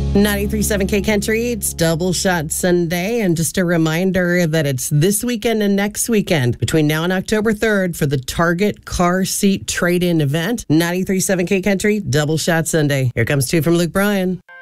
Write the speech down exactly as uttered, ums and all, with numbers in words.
ninety-three point seven K Country, it's Double Shot Sunday, and just a reminder that it's this weekend and next weekend between now and October third for the Target Car Seat Trade-In event. ninety-three point seven K Country, Double Shot Sunday. Here comes two from Luke Bryan.